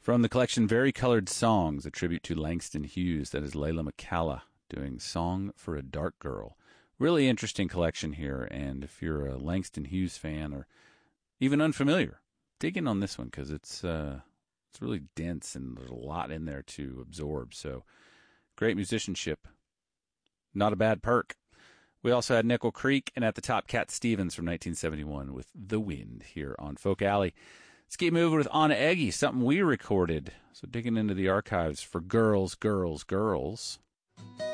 From the collection Very Colored Songs, a tribute to Langston Hughes, that is Layla McCalla doing Song for a Dark Girl. Really interesting collection here, and if you're a Langston Hughes fan or even unfamiliar, dig in on this one because it's really dense and there's a lot in there to absorb. So great musicianship. Not a bad perk. We also had Nickel Creek and At the Top Cat Stevens from 1971 with The Wind here on Folk Alley. Let's keep moving with Anna Eggy, something we recorded. So digging into the archives for Girls, Girls, Girls.